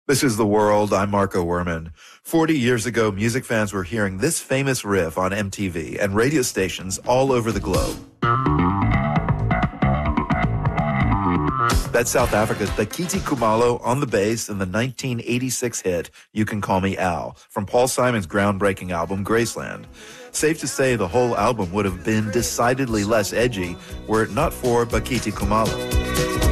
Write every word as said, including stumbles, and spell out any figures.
This is The World. I'm Marco Werman. Forty years ago, music fans were hearing this famous riff on M T V and radio stations all over the globe. That's South Africa's Bakiti Kumalo on the bass in the nineteen eighty-six hit, You Can Call Me Al, from Paul Simon's groundbreaking album, Graceland. Safe to say the whole album would have been decidedly less edgy were it not for Bakiti Kumalo.